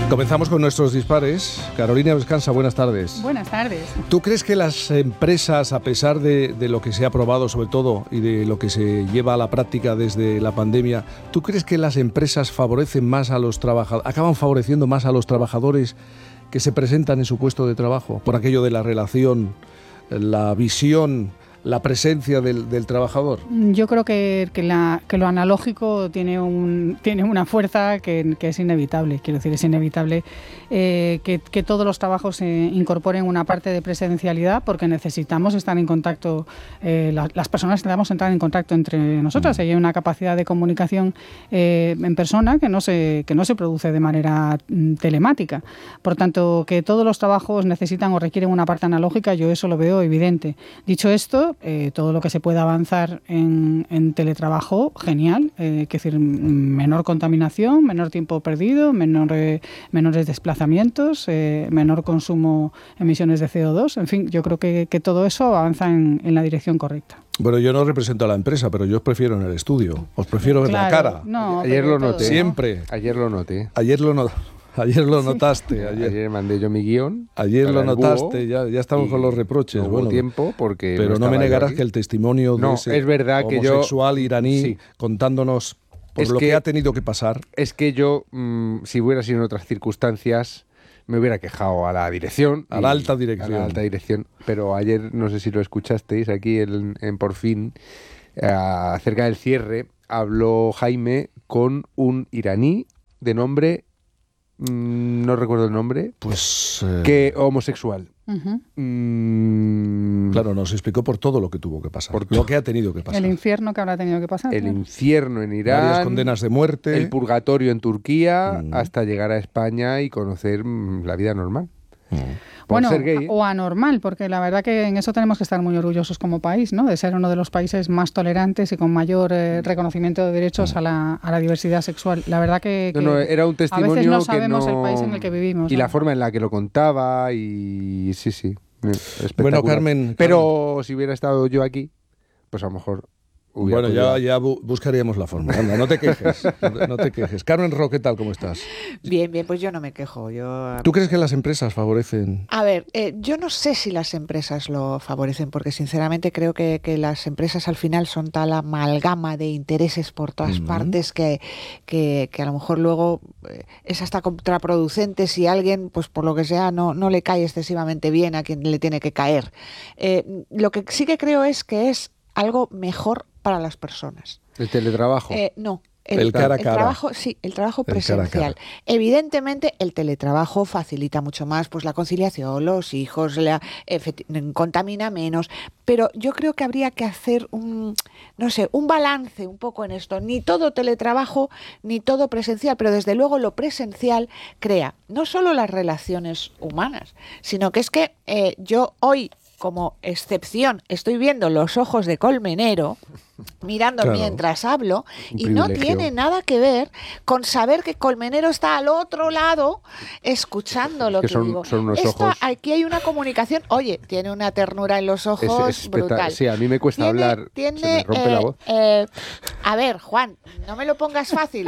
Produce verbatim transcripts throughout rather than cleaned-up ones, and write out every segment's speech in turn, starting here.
Comenzamos con nuestros dispares. Carolina Vescansa, buenas tardes. Buenas tardes. ¿Tú crees que las empresas, a pesar de, de lo que se ha aprobado sobre todo y de lo que se lleva a la práctica desde la pandemia, ¿tú crees que las empresas favorecen más a los trabajadores, acaban favoreciendo más a los trabajadores que se presentan en su puesto de trabajo por aquello de la relación, la visión, la presencia del, del trabajador? Yo creo que, que, la, que lo analógico tiene, un, tiene una fuerza que, que es inevitable. Quiero decir, es inevitable eh, que, que todos los trabajos eh, incorporen una parte de presencialidad, porque necesitamos estar en contacto, eh, la, las personas necesitamos entrar en contacto entre nosotras. Hay una capacidad de comunicación eh, en persona que no, se, que no se produce de manera mm, telemática. Por tanto, que todos los trabajos necesitan o requieren una parte analógica, yo eso lo veo evidente. Dicho esto, Eh, todo lo que se pueda avanzar en, en teletrabajo, genial, eh, es decir, menor contaminación, menor tiempo perdido, menor, eh, menores desplazamientos, eh, menor consumo, emisiones de C O dos, en fin, yo creo que, que todo eso avanza en, en la dirección correcta. Bueno, yo no represento a la empresa, pero yo os prefiero en el estudio, os prefiero ver Claro, la cara. no, Ayer lo noté. Siempre. Ayer lo noté. Ayer lo noté. Ayer lo notaste. Ayer, Ayer mandé yo mi guión. ayer lo para el notaste, búho ya, ya estamos y con los reproches. No hubo bueno, tiempo porque pero no, no me estaba yo negarás aquí. que el testimonio de No, ese es verdad que yo- homosexual iraní Sí. contándonos por Es lo que, que- ha tenido que pasar. Es que yo, mmm, si hubiera sido en otras circunstancias, me hubiera quejado a la dirección. A y- la alta dirección. A la alta dirección. Pero ayer, no sé si lo escuchasteis, aquí en, en Por Fin, eh, acerca del cierre, habló Jaime con un iraní de nombre, mmm, no recuerdo el nombre, Pues eh, que homosexual. Uh-huh. Mm, claro, nos explicó por todo lo que tuvo que pasar, Por lo que ha tenido que pasar. El infierno que habrá tenido que pasar. el claro. infierno en Irán, Varias condenas de muerte. el purgatorio en Turquía, Mm. hasta llegar a España y conocer mm, la vida normal. Mm. Por Bueno, ser gay, ¿eh? o anormal, porque la verdad que en eso tenemos que estar muy orgullosos como país, ¿no? De ser uno de los países más tolerantes y con mayor eh, reconocimiento de derechos a la, a la diversidad sexual. La verdad que, No, que no, era un a veces testimonio no que sabemos no... el país en el que vivimos. Y ¿no? la forma en la que lo contaba y sí, sí, espectacular. Bueno, Carmen, Pero si hubiera estado yo aquí, pues a lo mejor hubiera Bueno, ya, podido- ya bu- buscaríamos la forma. Anda, no te quejes, no te, no te quejes. Carmen Ro, ¿qué tal? ¿Cómo estás? Bien, bien, pues yo no me quejo. Yo... ¿Tú crees que las empresas favorecen? A ver, eh, yo no sé si las empresas lo favorecen, porque sinceramente creo que, que las empresas al final son tal amalgama de intereses por todas Ujú. partes que, que, que a lo mejor luego eh, es hasta contraproducente si alguien, pues por lo que sea, no, no le cae excesivamente bien a quien le tiene que caer. Eh, lo que sí que creo es que es algo mejor para las personas. El teletrabajo. Eh, no. El cara a cara. trabajo, sí, el trabajo El cara a presencial. cara. Evidentemente, el teletrabajo facilita mucho más pues la conciliación, los hijos, la, efecti- contamina menos, pero yo creo que habría que hacer un, no sé, un balance un poco en esto. Ni todo teletrabajo, ni todo presencial, pero desde luego lo presencial crea no solo las relaciones humanas, sino que es que eh, yo hoy, como excepción, estoy viendo los ojos de Colmenero mirando Claro. mientras hablo Un y no privilegio. tiene nada que ver con saber que Colmenero está al otro lado escuchando lo Que que, son- digo. son unos Esto, ojos- aquí hay una comunicación. Oye, tiene una ternura en los Es- ojos es espectac- brutal. Sí, a mí me cuesta Tiene- hablar, tiene, se me rompe la eh, voz. eh, a ver, Juan, no me lo pongas fácil.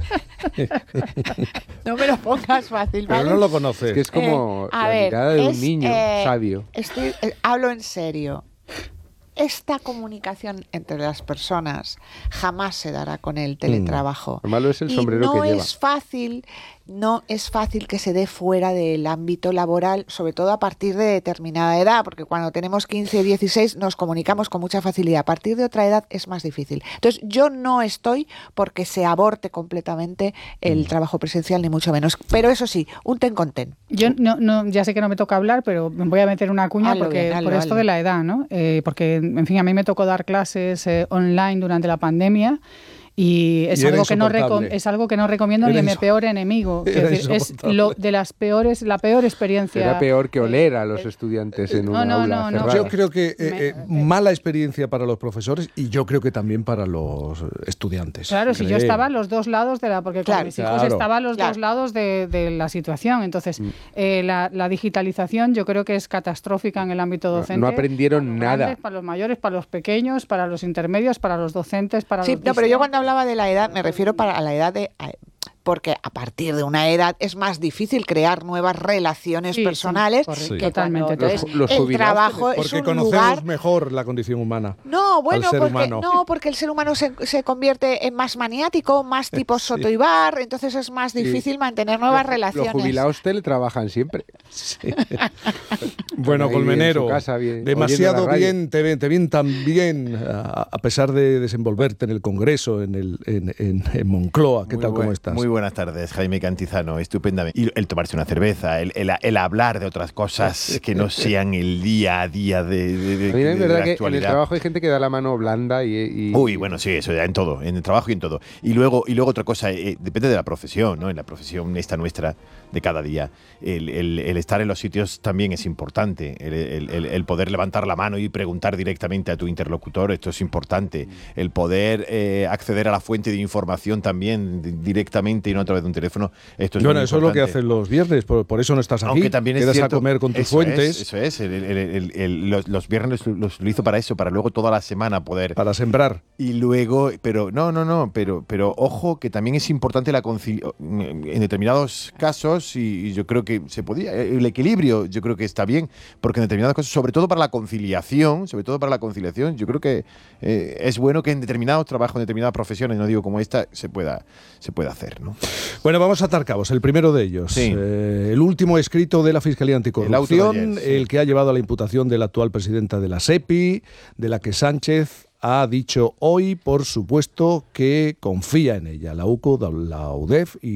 No me lo pongas fácil, Pero ¿vale? no lo conoces. Es que es como Eh, a la ver, mirada de un es, niño eh, sabio. Estoy, eh, hablo en serio. Esta comunicación entre las personas jamás se dará con el teletrabajo. Lo malo es el Y sombrero no que lleva. es fácil, no es fácil que se dé fuera del ámbito laboral, sobre todo a partir de determinada edad, porque cuando tenemos quince, dieciséis nos comunicamos con mucha facilidad. A partir de otra edad es más difícil. Entonces, yo no estoy porque se aborte completamente el trabajo presencial, ni mucho menos. Pero eso sí, un ten con ten. Yo no, no, ya sé que no me toca hablar, pero me voy a meter una cuña Hazlo porque bien, hazlo, por esto hazlo. de la edad, ¿no? Eh, porque, en fin, a mí me tocó dar clases eh, online durante la pandemia. Y es, Y era algo que no insoportable. recom- es algo que no recomiendo ni Era a mi inso- peor enemigo. Era Quiero decir, es insoportable. lo de las peores, la peor experiencia. Era peor que oler a eh, los estudiantes en no, una no, aula no, no. cerrada. Yo creo que eh, Me- eh, mala experiencia para los profesores y yo creo que también para los estudiantes. Claro, si yo Creo. estaba a los dos lados de la, porque Claro, con mis hijos claro. estaba a los Claro. dos lados de, de la situación. Entonces, Mm. eh, la, la digitalización yo creo que es catastrófica en el ámbito No- docente. no aprendieron para los nada. grandes, para los mayores, para los pequeños, para los intermedios, para los docentes, para Sí, los no, pero yo diseñadores. cuando hablaba de la edad me refiero para a la edad de a- porque a partir de una edad es más difícil crear nuevas relaciones Sí, sí, personales. correcto. que Totalmente. cuando- entonces, Los- los el jubilados trabajo es Porque un conocemos lugar... mejor la condición humana. No, bueno, al ser porque, humano. no, porque el ser humano se, se convierte en más maniático, más tipo Sí. Soto y Bar, entonces es más difícil mantener nuevas Los- relaciones. Los jubilados teletrabajan siempre. Bueno, Ahí en Colmenero, su casa, bien- demasiado oyendo la radio. bien, te ven, te ven tan bien, a, a pesar de desenvolverte en el Congreso, en, el, en, en- en Moncloa. ¿Qué Muy tal, buen- cómo estás? Muy buenas tardes, Jaime Cantizano, estupendamente. Y el tomarse una cerveza, el, el- el hablar de otras cosas que no sean el día a día de, de, de- A mí de es verdad la que en el actualidad. trabajo hay gente que da la mano blanda y... y- Uy, bueno, sí, eso ya en todo, en el trabajo y en todo. Y luego, y luego otra cosa, eh, depende de la profesión, ¿no? En la profesión esta nuestra de cada día, el, el- el estar en los sitios también es importante. El, el- el- el poder levantar la mano y preguntar directamente a tu interlocutor, esto es importante. El poder eh, acceder a la fuente de información también di- directamente y no a través de un teléfono, esto es Bueno, muy eso es lo que importante. hacen los viernes, por, por eso no estás aquí. Aunque también es Quedas cierto, a comer con tus eso fuentes es, eso es, el- el- el- el- los, los viernes los utilizo para eso, para luego toda la semana poder... para sembrar. Y luego, pero no, no, no, pero, pero ojo que también es importante la conciliación en determinados casos y, y yo creo que se podía, el equilibrio yo creo que está bien, porque en determinados casos, sobre todo para la conciliación, sobre todo para la conciliación, yo creo que eh, es bueno que en determinados trabajos, en determinadas profesiones, no digo como esta, se pueda, se pueda hacer, ¿no? Bueno, vamos a atar cabos. El primero de ellos, Sí. eh, el último escrito de la Fiscalía Anticorrupción, El auto de ayer, el sí. que ha llevado a la imputación de la actual presidenta de la SEPI, de la que Sánchez ha dicho hoy, por supuesto, que confía en ella, la U C O, la UDEF y